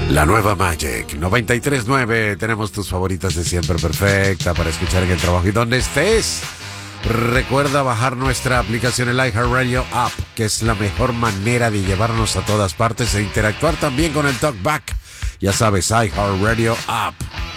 La nueva Magic 93.9. Tenemos tus favoritas de siempre, perfecta para escuchar en el trabajo y donde estés. Recuerda bajar nuestra aplicación, el iHeartRadio App, que es la mejor manera de llevarnos a todas partes e interactuar también con el TalkBack. Ya sabes, iHeartRadio App.